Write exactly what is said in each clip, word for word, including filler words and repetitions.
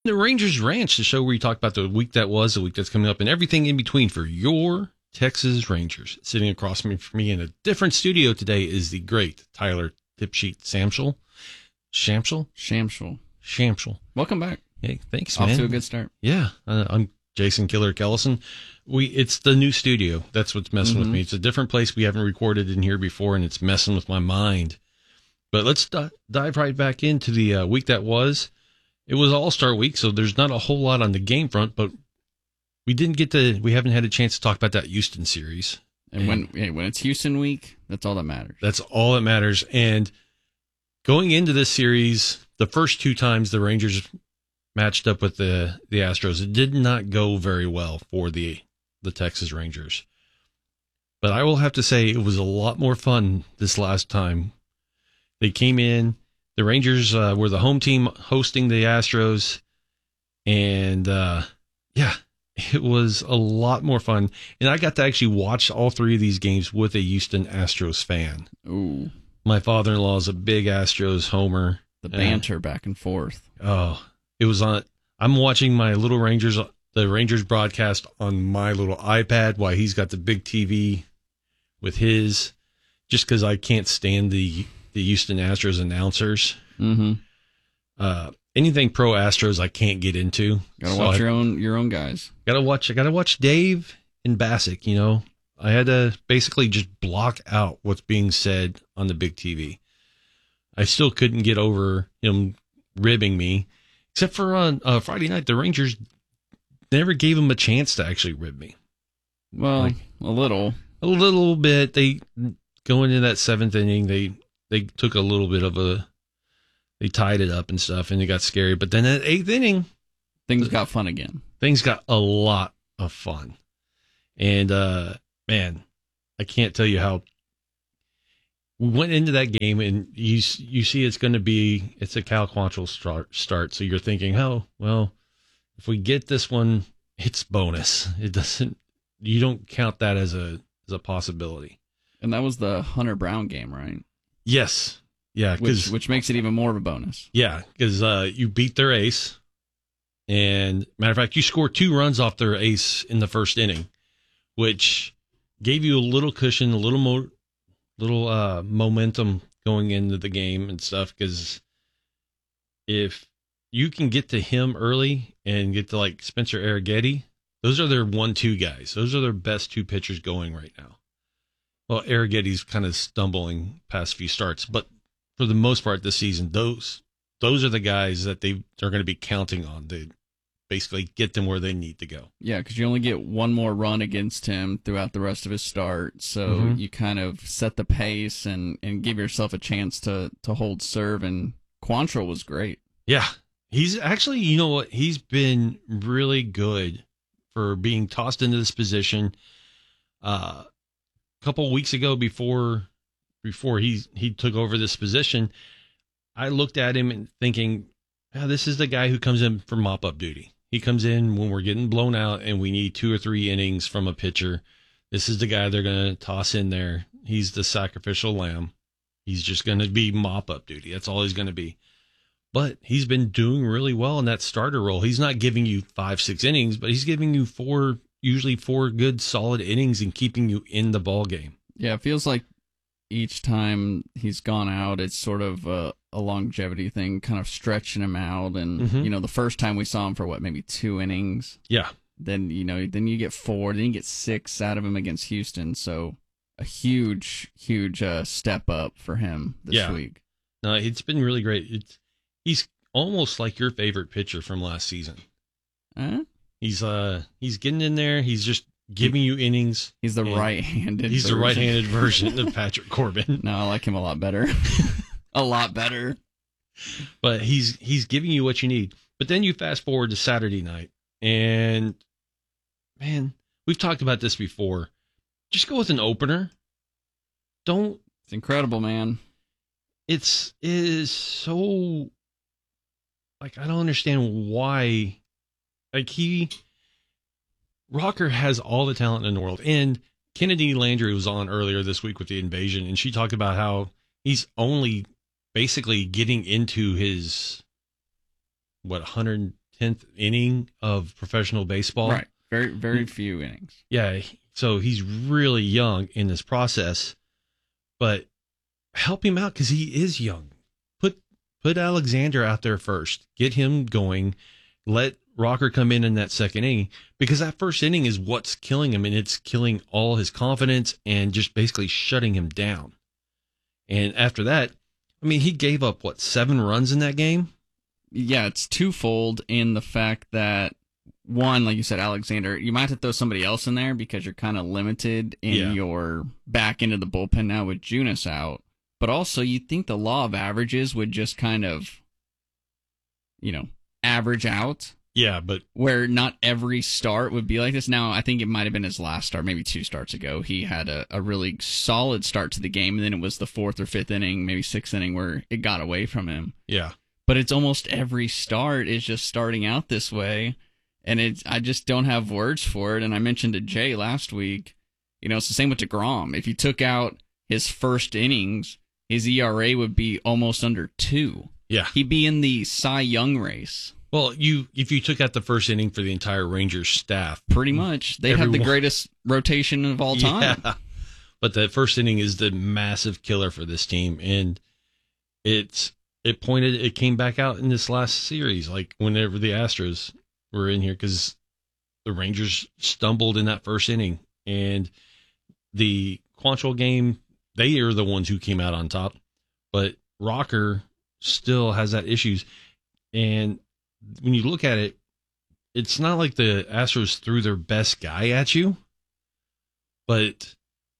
The Rangers Ranch, the show where you talk about the week that was, the week that's coming up, and everything in between for your Texas Rangers. Sitting across from me, from me in a different studio today is the great Tyler Tipsheet Samschel. Shamschel? Shamschel. Shamschel. Welcome back. Hey, thanks, Off man. to a good start. Yeah, uh, I'm Jason Killer Kellison. We It's the new studio. That's what's messing mm-hmm. with me. It's a different place we haven't recorded in here before, and it's messing with my mind. But let's d- dive right back into the uh, week that was. It was All-Star Week, so there's not a whole lot on the game front, but we didn't get to, we haven't had a chance to talk about that Houston series. And, and when hey, when it's Houston week, that's all that matters. That's all that matters. And going into this series, the first two times the Rangers matched up with the, the Astros, it did not go very well for the, the Texas Rangers. But I will have to say it was a lot more fun this last time. They came in. The Rangers uh, were the home team hosting the Astros, and uh, yeah, it was a lot more fun. And I got to actually watch all three of these games with a Houston Astros fan. Ooh. My father-in-law is a big Astros homer. The banter uh, back and forth. Oh, it was on. I'm watching my little Rangers, the Rangers broadcast on my little iPad while he's got the big T V with his, just because I can't stand the the Houston Astros announcers. Mm-hmm. Uh, anything pro Astros I can't get into. Gotta so watch I, your own your own guys. Gotta watch. I gotta watch Dave and Bassick. You know, I had to basically just block out what's being said on the big T V. I still couldn't get over him ribbing me, except for on uh, Friday night. The Rangers never gave him a chance to actually rib me. Well, like, a little, a little bit. They going into that seventh inning. They. They took a little bit of a, they tied it up and stuff, and it got scary. But then at eighth inning, things got fun again. Things got a lot of fun. And, uh, man, I can't tell you how we went into that game, and you you see it's going to be, it's a Cal Quantrill start, start. So you're thinking, oh, well, if we get this one, it's bonus. It doesn't, you don't count that as a as a possibility. And that was the Hunter Brown game, right? Yes. Yeah. Which, which makes it even more of a bonus. Yeah. Because uh, you beat their ace. And matter of fact, you scored two runs off their ace in the first inning, which gave you a little cushion, a little more, little uh, momentum going into the game and stuff. Because if you can get to him early and get to like Spencer Arrighetti, those are their one two guys. Those are their best two pitchers going right now. Well, Arrighetti's kind of stumbling past few starts, but for the most part this season, those those are the guys that they they're going to be counting on to basically get them where they need to go. Yeah, because you only get one more run against him throughout the rest of his start, so mm-hmm. you kind of set the pace and, and give yourself a chance to, to hold serve, and Quantrill was great. Yeah, he's actually, you know what, he's been really good for being tossed into this position. Uh couple of weeks ago, before before he he took over this position, I looked at him and thinking, oh, this is the guy who comes in for mop-up duty. He comes in when we're getting blown out and we need two or three innings from a pitcher. This is the guy they're going to toss in there. He's the sacrificial lamb. He's just going to be mop-up duty. That's all he's going to be. But he's been doing really well in that starter role. He's not giving you five, six innings, but he's giving you four usually four good solid innings and keeping you in the ball game. Yeah, it feels like each time he's gone out, it's sort of a, a longevity thing, kind of stretching him out. And, mm-hmm. you know, the first time we saw him for what, maybe two innings. Yeah. Then, you know, then you get four, then you get six out of him against Houston. So a huge, huge uh, step up for him this yeah. week. No, it's been really great. It's, he's almost like your favorite pitcher from last season. Huh? He's uh he's getting in there. He's just giving you innings. He's the right-handed. He's version. the right-handed version of Patrick Corbin. No, I like him a lot better. a lot better. But he's he's giving you what you need. But then you fast forward to Saturday night, and man, we've talked about this before. Just go with an opener. Don't. It's incredible, man. It's it is so. Like, I don't understand why. Like, he, Rocker has all the talent in the world. And Kennedy Landry was on earlier this week with the Invasion, and she talked about how he's only basically getting into his, what, one hundred tenth inning of professional baseball. Right. Very, very few innings. Yeah. So he's really young in this process, but help him out because he is young. Put put Alexander out there first. Get him going. Let Rocker come in in that second inning, because that first inning is what's killing him, and it's killing all his confidence and just basically shutting him down. And after that, I mean, he gave up, what, seven runs in that game? Yeah, it's twofold in the fact that, one, like you said, Alexander, you might have to throw somebody else in there because you're kind of limited in Yeah. your back into the bullpen now with Junis out. But also, you'd think the law of averages would just kind of, you know, average out. Yeah, but Where not every start would be like this. Now, I think it might have been his last start, maybe two starts ago. He had a, a really solid start to the game, and then it was the fourth or fifth inning, maybe sixth inning, where it got away from him. yeah. But it's almost every start is just starting out this way, and it's I just don't have words for it. And I mentioned to Jay last week, you know, it's the same with DeGrom. If you took out his first innings, his E R A would be almost under two. Yeah. He'd be in the Cy Young race. Well, you if you took out the first inning for the entire Rangers staff, Pretty much. They have the Everyone- greatest rotation of all time. Yeah. But the first inning is the massive killer for this team, and it's it pointed it came back out in this last series, like whenever the Astros were in here, because the Rangers stumbled in that first inning, and the Quantrill game, they are the ones who came out on top, but Rocker still has that issues. And when you look at it, it's not like the Astros threw their best guy at you, but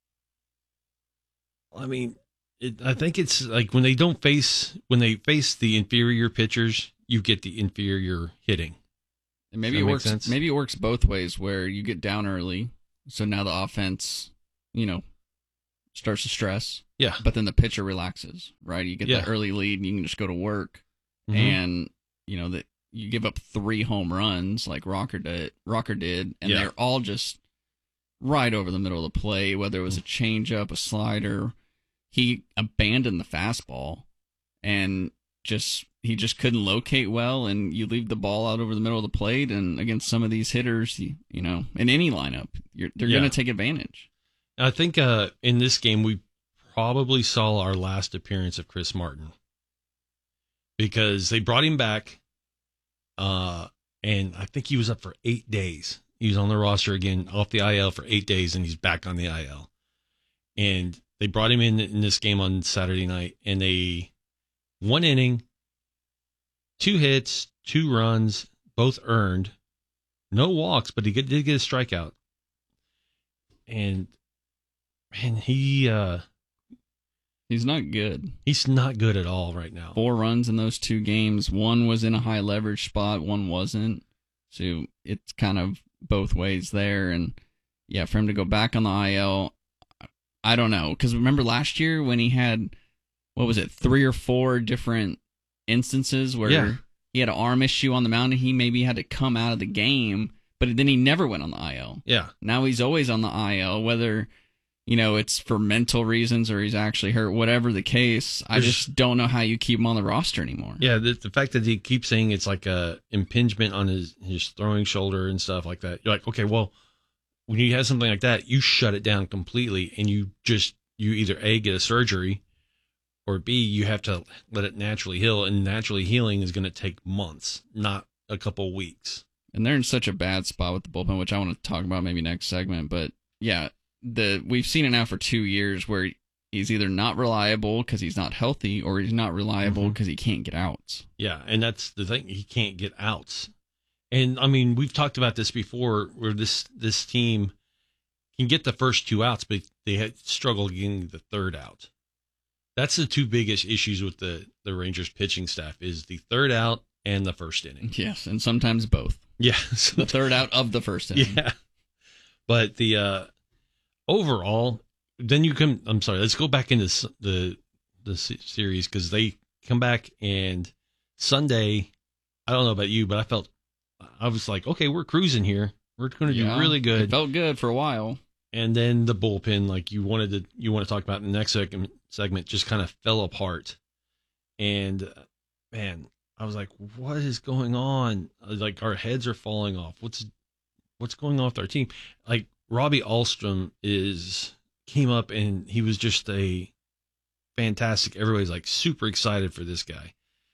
I mean, it, I think it's like when they don't face, when they face the inferior pitchers, you get the inferior hitting. And maybe Does it that make works. sense? Maybe it works both ways, where you get down early, so now the offense, you know, starts to stress. Yeah. But then the pitcher relaxes, right? You get Yeah. that early lead, and you can just go to work. Mhm. And you know that you give up three home runs like Rocker did. Rocker did, and Yeah. they're all just right over the middle of the play. Whether it was a changeup, a slider, he abandoned the fastball, and just he just couldn't locate well. And you leave the ball out over the middle of the plate, and against some of these hitters, you, you know, in any lineup, you're, they're Yeah. going to take advantage. I think uh, in this game, we probably saw our last appearance of Chris Martin, because they brought him back, uh, and I think he was up for eight days. He was on the roster again, off the I L for eight days, and he's back on the I L. And they brought him in in this game on Saturday night, and they one inning, two hits, two runs, both earned, no walks, but he did get a strikeout. And man, he uh, He's not good. he's not good at all right now. Four runs in those two games. One was in a high leverage spot, one wasn't. So it's kind of both ways there. And yeah, for him to go back on the I L, I don't know. Because remember last year when he had, what was it, three or four different instances where Yeah. he had an arm issue on the mound and he maybe had to come out of the game, but then he never went on the I L. Yeah, Now he's always on the I L, whether, you know, it's for mental reasons or he's actually hurt, whatever the case. I There's- just don't know how you keep him on the roster anymore. yeah. The, the fact that he keeps saying it's like a impingement on his his throwing shoulder and stuff like that. You're like, okay, well, when you have something like that, you shut it down completely, and you just you either A, get a surgery, or B, you have to let it naturally heal, and naturally healing is going to take months, not a couple weeks. And they're in such a bad spot with the bullpen, which I want to talk about maybe next segment. But yeah, the we've seen it now for two years where he's either not reliable because he's not healthy, or he's not reliable Mhm. because he can't get outs. Yeah, and that's the thing. He can't get outs. And I mean, we've talked about this before, where this this team can get the first two outs, but they had struggle getting the third out. That's the two biggest issues with the the Rangers pitching staff, is the third out and the first inning. Yes, and sometimes both. Yeah, so The third out of the first inning. yeah. But the uh, overall, then you come. I'm sorry. Let's go back into s- the the se- series, because they come back, and Sunday. I don't know about you, but I felt I was like, okay, we're cruising here. We're going to Yeah, do really It good. felt good for a while. And then the bullpen, like you wanted to, you want to talk about in the next segment, segment just kind of fell apart. And uh, man, I was like, what is going on? Like our heads are falling off. What's what's going on with our team? Like Robbie Alstrom is came up and he was just a fantastic. Everybody's like super excited for this guy.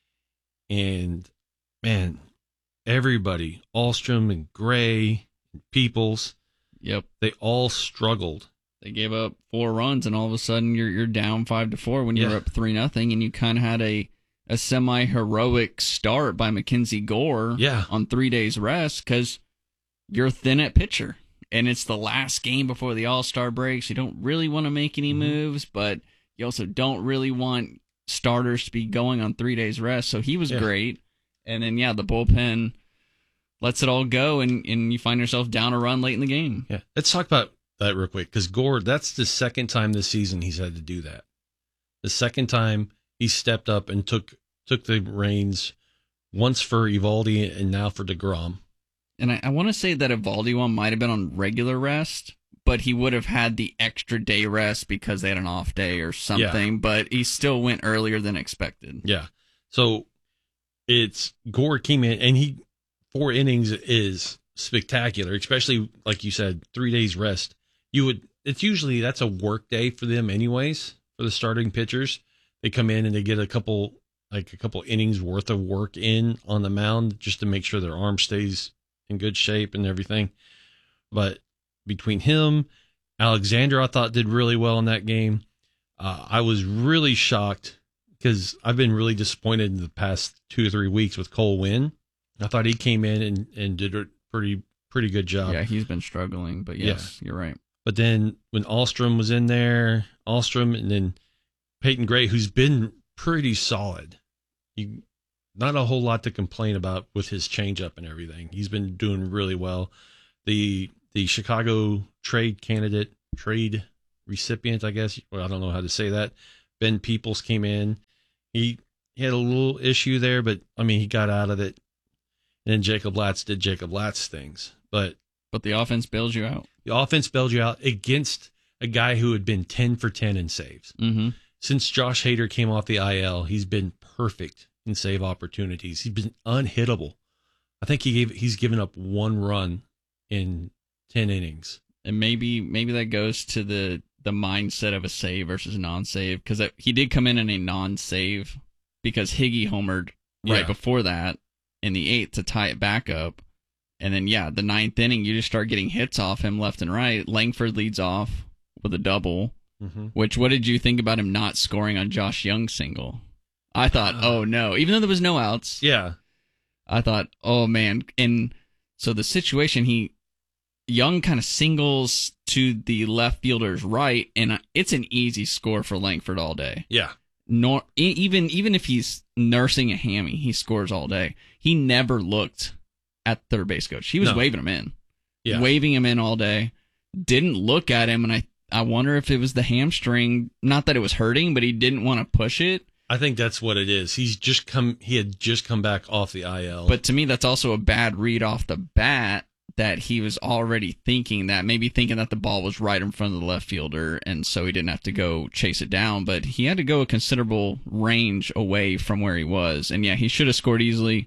And man, everybody, Alstrom and Gray and Peoples, Yep. they all struggled. They gave up four runs, and all of a sudden you're you're down five to four when you're Yeah. up three nothing, and you kind of had a a semi heroic start by Mackenzie Gore. Yeah. On three days rest because you're thin at pitcher, and it's the last game before the All Star break. So you don't really want to make any Mhm. moves, but you also don't really want starters to be going on three days rest. So he was Yeah. great, and then yeah, the bullpen lets it all go, and and you find yourself down a run late in the game. Yeah. Let's talk about that real quick because Gore, that's the second time this season he's had to do that. The second time he stepped up and took took the reins, once for Evaldi and now for DeGrom. And I, I want to say that Evaldi one might have been on regular rest, but he would have had the extra day rest because they had an off day or something. But he still went earlier than expected. Yeah. So it's Gore came in and he four innings is spectacular, especially like you said, three days rest. You would it's usually that's a work day for them anyways, for the starting pitchers. They come in and they get a couple like a couple innings worth of work in on the mound just to make sure their arm stays in good shape and everything. But between him, Alexander, I thought did really well in that game. Uh, I was really shocked because I've been really disappointed in the past two or three weeks with Cole Winn. I thought he came in and, and did a pretty pretty good job. Yeah, he's been struggling, but yes, yeah. You're right. But then when Alstrom was in there, Alstrom, and then Peyton Gray, who's been pretty solid. You, not a whole lot to complain about with his changeup and everything. He's been doing really well. The the Chicago trade candidate, trade recipient, I guess. Well, I don't know how to say that. Ben Peoples came in. He, he had a little issue there, but I mean, he got out of it. And then Jacob Latz did Jacob Latz things. But But the offense bails you out. the offense bailed you out against a guy who had been ten for ten in saves. Mm-hmm. Since Josh Hader came off the I L, he's been perfect in save opportunities. He's been unhittable. I think he gave he's given up one run in ten innings. And maybe maybe that goes to the, the mindset of a save versus non-save, because he did come in in a non-save because Higgy homered right Yeah. before that in the eighth to tie it back up. And then, yeah, the ninth inning, you just start getting hits off him left and right. Langford leads off with a double, Mm-hmm. which, what did you think about him not scoring on Josh Young's single? I thought, oh, no. Even though there was no outs, Yeah. I thought, oh, man. And so the situation, he Young kind of singles to the left fielder's right, and it's an easy score for Langford all day. Yeah. Nor even even if he's nursing a hammy, he scores all day. He never looked at third base coach. He was No. waving him in, Yeah. waving him in all day. Didn't look at him, and I I wonder if it was the hamstring. Not that it was hurting, but he didn't want to push it. I think that's what it is. He's just come he had just come back off the I L. But to me, that's also a bad read off the bat, that he was already thinking that, maybe thinking that the ball was right in front of the left fielder, and so he didn't have to go chase it down. But he had to go a considerable range away from where he was. And yeah, he should have scored easily.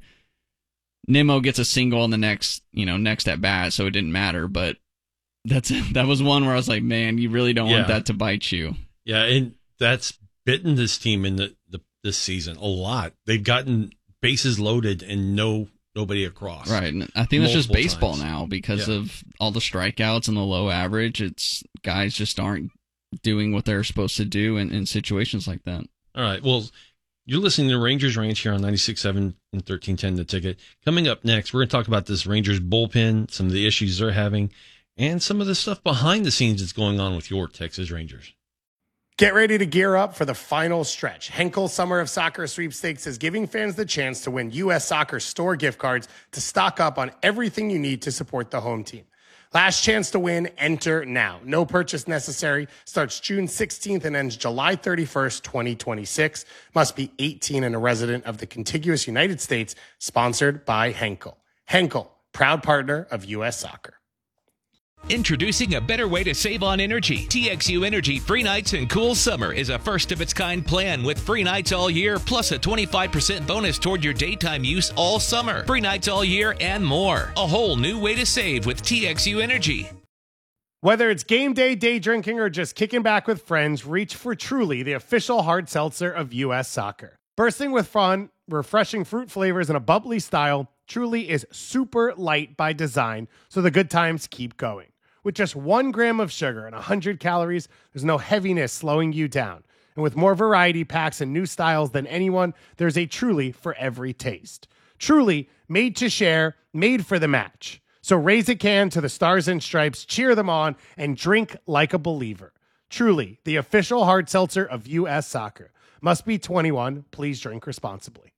Nimmo gets a single on the next, you know, next at bat, so it didn't matter. But that's that was one where I was like, man, you really don't Yeah. want that to bite you. Yeah, and that's bitten this team in the, the this season a lot. They've gotten bases loaded and no nobody across. Right. And I think that's just Multiple baseball times. now because Yeah. of all the strikeouts and the low average. It's guys just aren't doing what they're supposed to do in, in situations like that. All right. Well, you're listening to Rangers Ranch here on ninety-six point seven and thirteen ten The Ticket. Coming up next, we're going to talk about this Rangers bullpen, some of the issues they're having, and some of the stuff behind the scenes that's going on with your Texas Rangers. Get ready to gear up for the final stretch. Henkel Summer of Soccer Sweepstakes is giving fans the chance to win U S Soccer store gift cards to stock up on everything you need to support the home team. Last chance to win, enter now. No purchase necessary. Starts June sixteenth and ends July thirty-first, twenty twenty-six. Must be eighteen and a resident of the contiguous United States. Sponsored by Henkel. Henkel, proud partner of U S Soccer. Introducing a better way to save on energy. T X U Energy Free Nights and Cool Summer is a first-of-its-kind plan with free nights all year, plus a twenty-five percent bonus toward your daytime use all summer. Free nights all year and more. A whole new way to save with T X U Energy. Whether it's game day, day drinking, or just kicking back with friends, reach for Truly, the official hard seltzer of U S Soccer. Bursting with fun, refreshing fruit flavors, and a bubbly style, Truly is super light by design, so the good times keep going. With just one gram of sugar and one hundred calories, there's no heaviness slowing you down. And with more variety packs and new styles than anyone, there's a Truly for every taste. Truly, made to share, made for the match. So raise a can to the Stars and Stripes, cheer them on, and drink like a believer. Truly, the official hard seltzer of U S Soccer. Must be twenty-one. Please drink responsibly.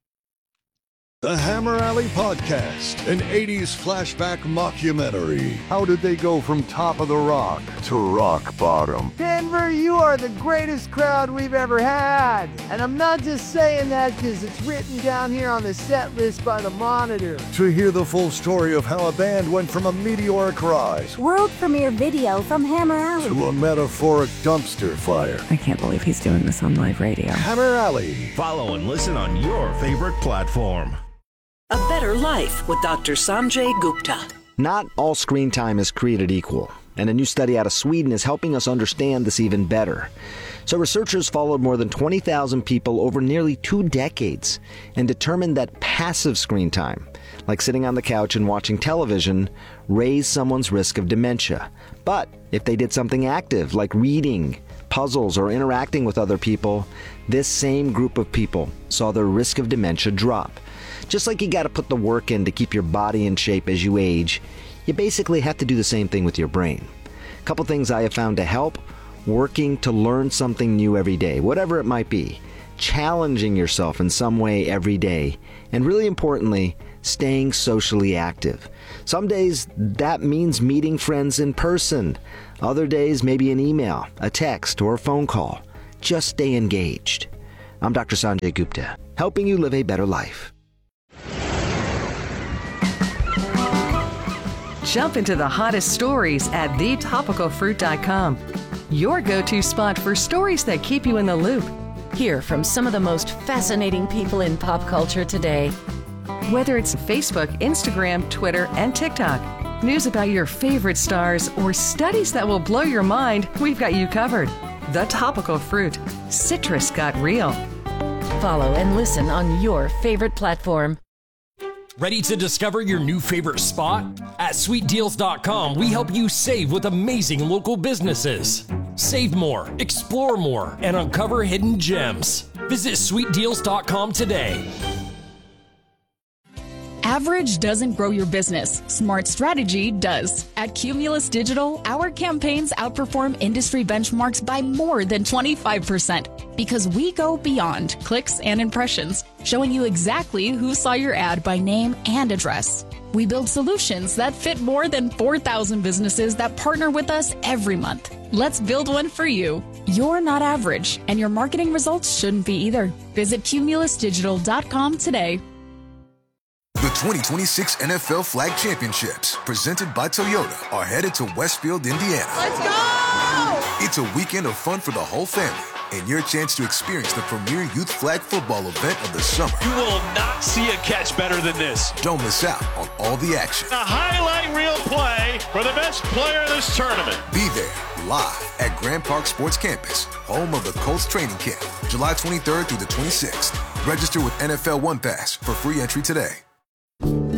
The Hammer Alley Podcast, an eighties flashback mockumentary. How did they go from top of the rock to rock bottom? Denver, you are the greatest crowd we've ever had. And I'm not just saying that because it's written down here on the set list by the Monitor. To hear the full story of how a band went from a meteoric rise, world premiere video from Hammer Alley, to a metaphoric dumpster fire. I can't believe he's doing this on live radio. Hammer Alley. Follow and listen on your favorite platform. A Better Life with Doctor Sanjay Gupta. Not all screen time is created equal, and a new study out of Sweden is helping us understand this even better. So researchers followed more than twenty thousand people over nearly two decades and determined that passive screen time, like sitting on the couch and watching television, raised someone's risk of dementia. But if they did something active, like reading, puzzles, or interacting with other people, this same group of people saw their risk of dementia drop. Just like you got to put the work in to keep your body in shape as you age, you basically have to do the same thing with your brain. A couple things I have found to help: working to learn something new every day, whatever it might be, challenging yourself in some way every day, and really importantly, staying socially active. Some days that means meeting friends in person. Other days maybe an email, a text, or a phone call. Just stay engaged. I'm Doctor Sanjay Gupta, helping you live a better life. Jump into the hottest stories at the topical fruit dot com. Your go-to spot for stories that keep you in the loop. Hear from some of the most fascinating people in pop culture today. Whether it's Facebook, Instagram, Twitter, and TikTok, news about your favorite stars, or studies that will blow your mind, we've got you covered. The Topical Fruit. Citrus got real. Follow and listen on your favorite platform. Ready to discover your new favorite spot? At sweet deals dot com, we help you save with amazing local businesses. Save more, explore more, and uncover hidden gems. Visit sweet deals dot com today. Average doesn't grow your business. Smart strategy does. At Cumulus Digital, our campaigns outperform industry benchmarks by more than twenty-five percent because we go beyond clicks and impressions, showing you exactly who saw your ad by name and address. We build solutions that fit more than four thousand businesses that partner with us every month. Let's build one for you. You're not average, and your marketing results shouldn't be either. Visit cumulus digital dot com today. The twenty twenty-six N F L Flag Championships, presented by Toyota, are headed to Westfield, Indiana. Let's go! It's a weekend of fun for the whole family, and your chance to experience the premier youth flag football event of the summer. You will not see a catch better than this. Don't miss out on all the action. A highlight reel play for the best player in this tournament. Be there, live at Grand Park Sports Campus, home of the Colts training camp, July twenty-third through the twenty-sixth. Register with N F L One Pass for free entry today.